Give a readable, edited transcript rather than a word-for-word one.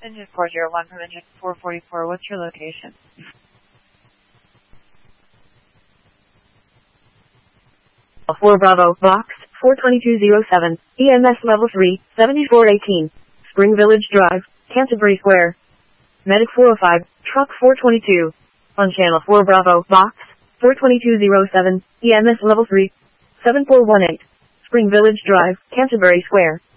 Engine 401 from engine 444. What's your location? Four Bravo, box 42207, EMS level 3, 7418, Spring Village Drive, Canterbury Square. Medic 405, truck 422. On channel 4 Bravo, box 42207, EMS level 3, 7418, Spring Village Drive, Canterbury Square.